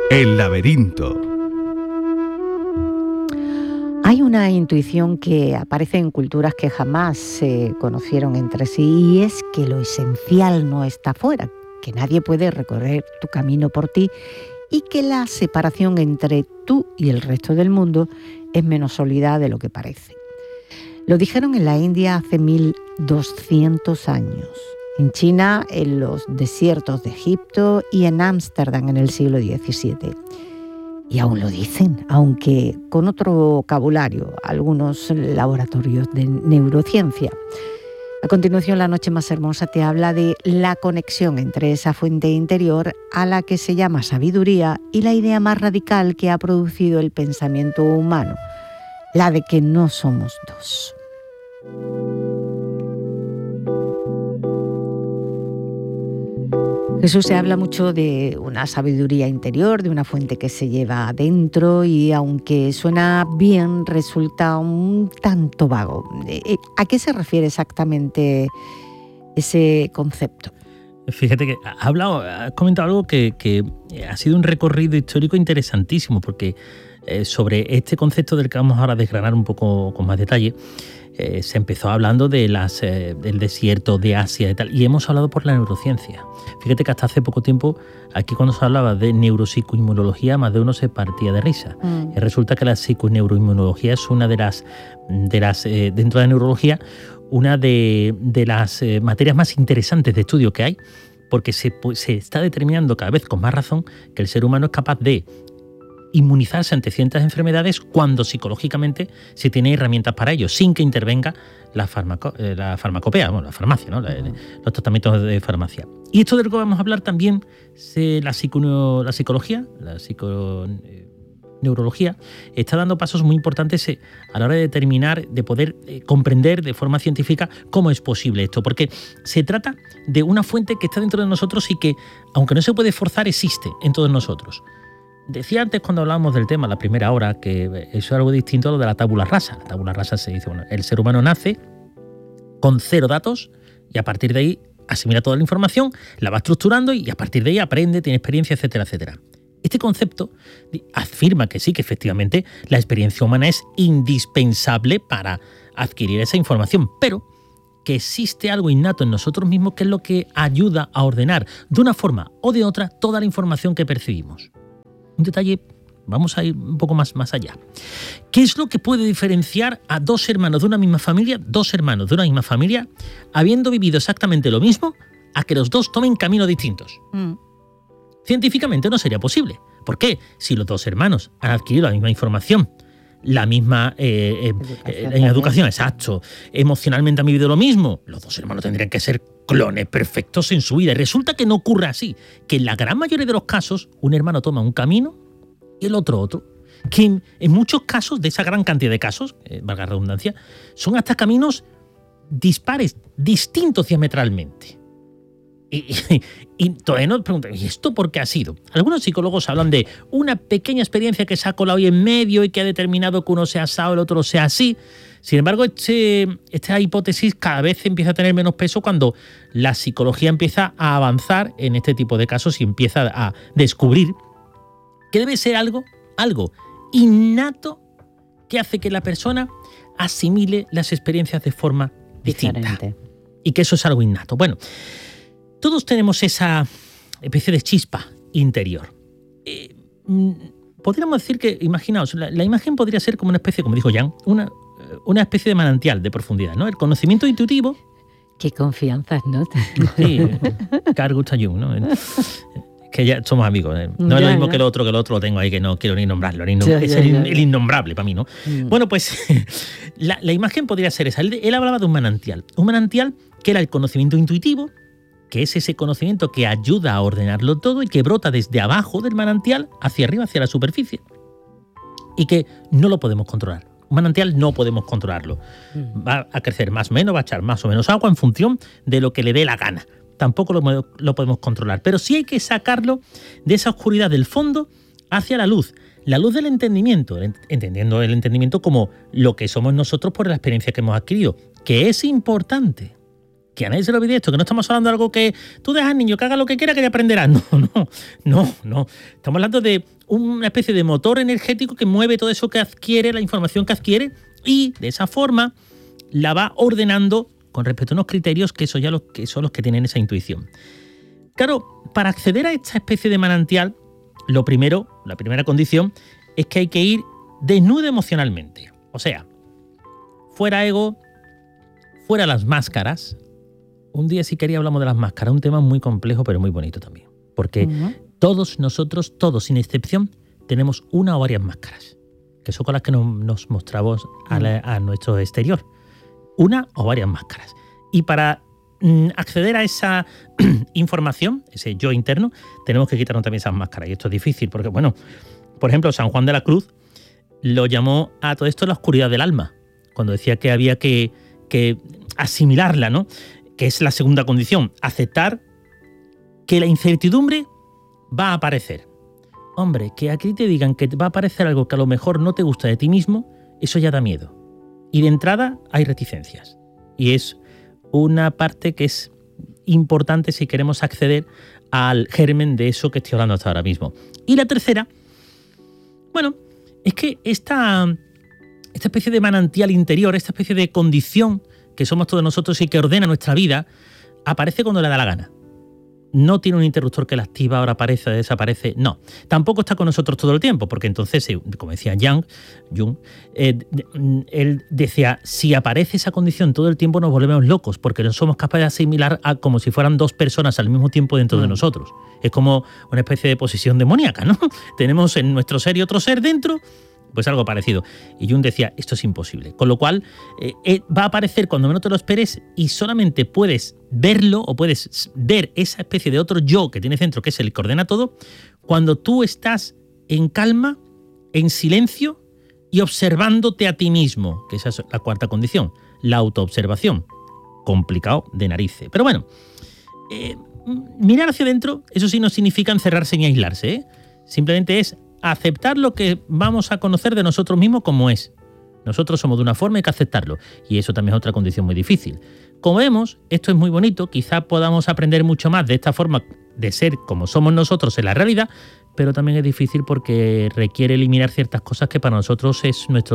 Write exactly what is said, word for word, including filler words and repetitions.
El laberinto. Hay una intuición que aparece en culturas que jamás se conocieron entre sí, y es que lo esencial no está fuera, que nadie puede recorrer tu camino por ti y que la separación entre tú y el resto del mundo es menos sólida de lo que parece. Lo dijeron en la India hace mil doscientos años, en China, en los desiertos de Egipto y en Ámsterdam en el siglo diecisiete. Y aún lo dicen, aunque con otro vocabulario, algunos laboratorios de neurociencia. A continuación, La Noche Más Hermosa te habla de la conexión entre esa fuente interior a la que se llama sabiduría y la idea más radical que ha producido el pensamiento humano, la de que no somos dos. Jesús se habla mucho de una sabiduría interior, de una fuente que se lleva adentro, y aunque suena bien, resulta un tanto vago. ¿A qué se refiere exactamente ese concepto? Fíjate que ha hablado, ha comentado algo que, que ha sido un recorrido histórico interesantísimo, porque eh, sobre este concepto del que vamos ahora a desgranar un poco con más detalle, Eh, se empezó hablando de las, eh, del desierto de Asia y tal, y hemos hablado por la neurociencia. Fíjate que hasta hace poco tiempo, aquí cuando se hablaba de neuropsicoinmunología, más de uno se partía de risa. Mm. Y resulta que la psiconeuroinmunología es una de las, de las eh, dentro de la neurología, una de, de las eh, materias más interesantes de estudio que hay, porque se, pues, se está determinando cada vez con más razón que el ser humano es capaz de inmunizarse ante ciertas enfermedades cuando psicológicamente se tiene herramientas para ello, sin que intervenga la, farmaco, eh, la farmacopea, bueno, la farmacia, ¿no? la, los tratamientos de farmacia. Y esto de lo que vamos a hablar también, se, la, psico, la psicología, la psiconeurología, está dando pasos muy importantes a la hora de determinar, de poder eh, comprender de forma científica cómo es posible esto, porque se trata de una fuente que está dentro de nosotros y que, aunque no se puede forzar, existe en todos nosotros. Decía antes, cuando hablábamos del tema, la primera hora, que eso es algo distinto a lo de la tabula rasa. La tabula rasa se dice, bueno, el ser humano nace con cero datos y a partir de ahí asimila toda la información, la va estructurando y a partir de ahí aprende, tiene experiencia, etcétera, etcétera. Este concepto afirma que sí, que efectivamente la experiencia humana es indispensable para adquirir esa información, pero que existe algo innato en nosotros mismos que es lo que ayuda a ordenar de una forma o de otra toda la información que percibimos. Un detalle, vamos a ir un poco más, más allá. ¿Qué es lo que puede diferenciar a dos hermanos de una misma familia, dos hermanos de una misma familia, habiendo vivido exactamente lo mismo, a que los dos tomen caminos distintos? Mm. Científicamente no sería posible. ¿Por qué? Si los dos hermanos han adquirido la misma información, la misma eh, eh, educación, eh, en educación, exacto, emocionalmente han vivido lo mismo, los dos hermanos tendrían que ser clones perfectos en su vida. Y resulta que no ocurre así, que en la gran mayoría de los casos un hermano toma un camino y el otro otro, que en, en muchos casos, de esa gran cantidad de casos, eh, valga la redundancia, son hasta caminos dispares, distintos diametralmente. Y, y, y todavía nos preguntan, ¿y esto por qué ha sido? Algunos psicólogos hablan de una pequeña experiencia que se ha colado ahí en medio y que ha determinado que uno sea asado, el otro sea así. Sin embargo, este, esta hipótesis cada vez empieza a tener menos peso cuando la psicología empieza a avanzar en este tipo de casos y empieza a descubrir que debe ser algo, algo innato que hace que la persona asimile las experiencias de forma distinta. Diferente. Y que eso es algo innato. Bueno, todos tenemos esa especie de chispa interior. Eh, podríamos decir que, imaginaos, la, la imagen podría ser como una especie, como dijo Jan, una... una especie de manantial de profundidad, ¿no? El conocimiento intuitivo. Qué confianzas, ¿no? Sí, Carl Gustav Jung, ¿no? Que ya somos amigos, ¿eh? No ya, es lo mismo ya. que el otro, que el otro lo tengo ahí, que no quiero ni nombrarlo. El innom- ya, es ya, el, ya, ya. el innombrable para mí, ¿no? Mm. Bueno, pues la, la imagen podría ser esa. Él, él hablaba de un manantial. Un manantial que era el conocimiento intuitivo, que es ese conocimiento que ayuda a ordenarlo todo y que brota desde abajo del manantial hacia arriba, hacia la superficie. Y que no lo podemos controlar. Un manantial no podemos controlarlo. Va a crecer más o menos, va a echar más o menos agua en función de lo que le dé la gana. Tampoco lo, lo podemos controlar. Pero sí hay que sacarlo de esa oscuridad del fondo hacia la luz. La luz del entendimiento, entendiendo el entendimiento como lo que somos nosotros por la experiencia que hemos adquirido, que es importante. que a nadie se le olvide esto, que no estamos hablando de algo que tú dejas al niño que haga lo que quiera que ya aprenderá. No, no, no, no. Estamos hablando de una especie de motor energético que mueve todo eso que adquiere, la información que adquiere, y de esa forma la va ordenando con respecto a unos criterios que son ya los que son los que tienen esa intuición. Claro, para acceder a esta especie de manantial, lo primero, la primera condición, es que hay que ir desnudo emocionalmente. O sea, fuera ego, fuera las máscaras. Un día, si quería, hablamos de las máscaras, un tema muy complejo pero muy bonito también. Porque uh-huh. todos nosotros, todos sin excepción, tenemos una o varias máscaras, que son con las que nos, nos mostramos a, la, a nuestro exterior. Una o varias máscaras. Y para mm, acceder a esa información, ese yo interno, tenemos que quitarnos también esas máscaras. Y esto es difícil porque, bueno, por ejemplo, San Juan de la Cruz lo llamó a todo esto la oscuridad del alma, cuando decía que había que, que asimilarla, ¿no? Que es la segunda condición, aceptar que la incertidumbre va a aparecer. Hombre, que aquí te digan que va a aparecer algo que a lo mejor no te gusta de ti mismo, eso ya da miedo. Y de entrada hay reticencias. Y es una parte que es importante si queremos acceder al germen de eso que estoy hablando hasta ahora mismo. Y la tercera, bueno, es que esta, esta especie de manantial interior, esta especie de condición que somos todos nosotros y que ordena nuestra vida, aparece cuando le da la gana. No tiene un interruptor que la activa, ahora aparece, desaparece. No. Tampoco está con nosotros todo el tiempo, porque entonces, como decía Jung, Jung eh, él decía, si aparece esa condición todo el tiempo nos volvemos locos, porque no somos capaces de asimilar a como si fueran dos personas al mismo tiempo dentro mm. de nosotros. Es como una especie de posesión demoníaca, ¿no? Tenemos en nuestro ser y otro ser dentro, pues algo parecido. Y Jung decía, esto es imposible. Con lo cual, eh, eh, va a aparecer cuando menos te lo esperes y solamente puedes verlo o puedes ver esa especie de otro yo que tienes dentro, que es el que ordena todo, cuando tú estás en calma, en silencio y observándote a ti mismo, que esa es la cuarta condición, la autoobservación. Complicado de narices. Pero bueno, eh, mirar hacia adentro, eso sí no significa encerrarse ni aislarse, ¿eh? Simplemente es aceptar lo que vamos a conocer de nosotros mismos como es. Nosotros somos de una forma y hay que aceptarlo. Y eso también es otra condición muy difícil. Como vemos, esto es muy bonito, quizá podamos aprender mucho más de esta forma de ser como somos nosotros en la realidad, pero también es difícil porque requiere eliminar ciertas cosas que para nosotros es nuestro